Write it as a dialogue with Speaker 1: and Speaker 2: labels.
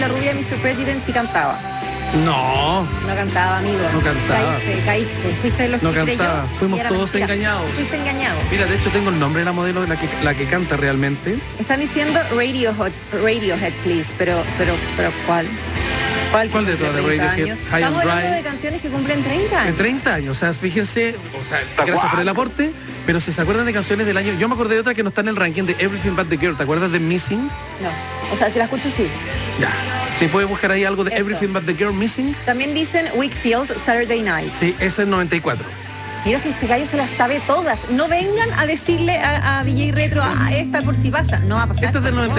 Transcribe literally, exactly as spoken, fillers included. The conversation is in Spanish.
Speaker 1: la rubia de mister President sí cantaba.
Speaker 2: No.
Speaker 1: No cantaba, amigo.
Speaker 2: No cantaba.
Speaker 1: Caíste, caíste. Fuiste de los
Speaker 2: No
Speaker 1: que creyó.
Speaker 2: cantaba. Fuimos
Speaker 1: y era
Speaker 2: todos
Speaker 1: mentira.
Speaker 2: engañados.
Speaker 1: Fuiste engañado.
Speaker 2: Mira, de hecho tengo el nombre de la modelo, la que, la que canta realmente.
Speaker 1: Están diciendo Radiohead, Radiohead, please, pero, pero, pero ¿cuál? ¿Cuál,
Speaker 2: ¿Cuál de todas? De
Speaker 1: treinta
Speaker 2: Radiohead,
Speaker 1: años?
Speaker 2: High and
Speaker 1: Estamos hablando
Speaker 2: Dry.
Speaker 1: de canciones que cumplen treinta
Speaker 2: De
Speaker 1: años.
Speaker 2: treinta años, o sea, fíjense, o sea, gracias por el aporte, pero si se acuerdan de canciones del año, yo me acordé de otra que no está en el ranking de Everything But The Girl, ¿te acuerdas de Missing?
Speaker 1: No, o sea, si la escucho, sí.
Speaker 2: Ya, si puede buscar ahí algo de
Speaker 1: Eso.
Speaker 2: Everything But The Girl Missing.
Speaker 1: También dicen Wakefield, Saturday Night.
Speaker 2: Sí, ese es noventa y cuatro.
Speaker 1: Mira si este gallo se las sabe todas. No vengan a decirle a, a D J Retro, a esta por si pasa. No va a pasar.
Speaker 2: Esta es del
Speaker 1: por favor.